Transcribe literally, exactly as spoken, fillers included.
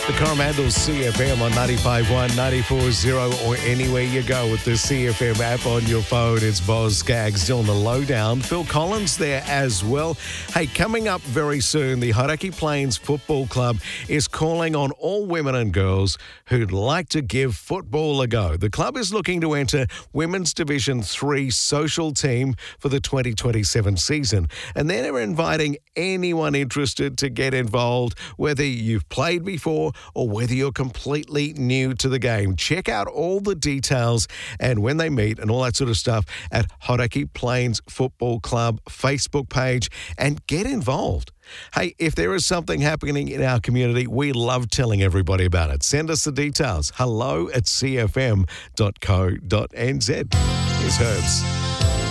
The Coromandel C F M on ninety-five point one, ninety-four point zero, or anywhere you go with the C F M app on your phone. It's Boz Skaggs still on the lowdown. Phil Collins there as well. Hey, coming up very soon, the Hauraki Plains Football Club is calling on all women and girls who'd like to give football a go. The club is looking to enter Women's Division three social team for the twenty twenty-seven season, and then they're inviting anyone interested to get involved, whether you've played before or whether you're completely new to the game. Check out all the details and when they meet and all that sort of stuff at Hauraki Plains Football Club Facebook page and get involved. Hey, if there is something happening in our community, we love telling everybody about it. Send us the details. Hello at c f m dot co dot n z. Here's Herbs.